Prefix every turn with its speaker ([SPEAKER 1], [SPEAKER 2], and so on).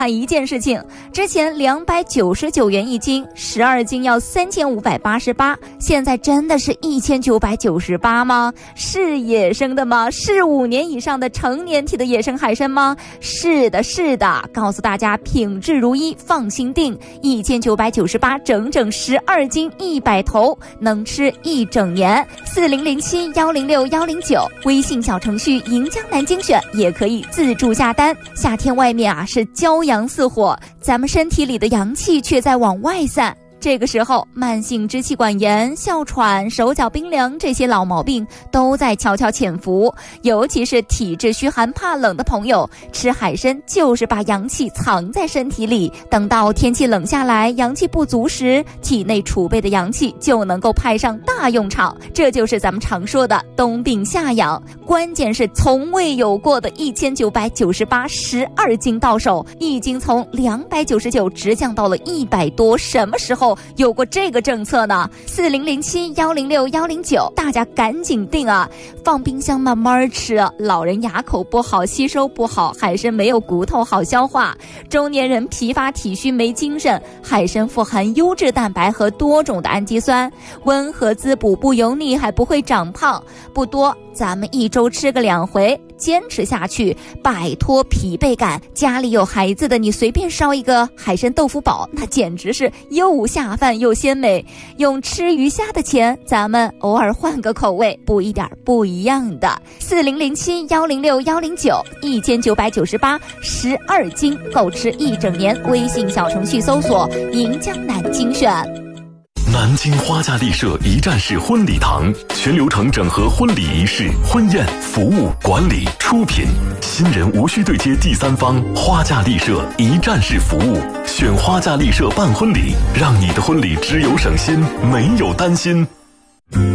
[SPEAKER 1] 一件事情，之前299元一斤，12斤要3588，现在真的是1998吗？是野生的吗？是5年以上的成年体的野生海参吗？是的，是的，告诉大家品质如一，放心订，1998，整整12斤100头，能吃1整年。4007106109，微信小程序银江南精选也可以自助下单。夏天外面是骄阳似火，咱们身体里的阳气却在往外散。这个时候，慢性支气管炎、哮喘、手脚冰凉这些老毛病都在悄悄潜伏。尤其是体质虚寒怕冷的朋友，吃海参就是把阳气藏在身体里，等到天气冷下来，阳气不足时，体内储备的阳气就能够派上大用场。这就是咱们常说的冬病夏养。关键是从未有过的1998，12斤到手，一斤从299直降到了100多，什么时候有过这个政策呢？4007106109，大家赶紧订啊！放冰箱慢慢吃，老人牙口不好，吸收不好，海参没有骨头好消化；中年人疲乏体虚没精神，海参富含优质蛋白和多种的氨基酸，温和滋补，不油腻，还不会长胖。不多，咱们1周吃个2回，坚持下去，摆脱疲惫感。家里有孩子的，你随便烧一个海参豆腐煲，那简直是又下饭又鲜美。用吃鱼虾的钱，咱们偶尔换个口味，补一点不一样的。4007106109，1998，12斤够吃1整年。微信小程序搜索银江南精选。
[SPEAKER 2] 南京花家丽舍一站式婚礼堂，全流程整合婚礼仪式、婚宴、服务、管理、出品，新人无需对接第三方，花家丽舍一站式服务，选花家丽舍办婚礼，让你的婚礼只有省心，没有担心。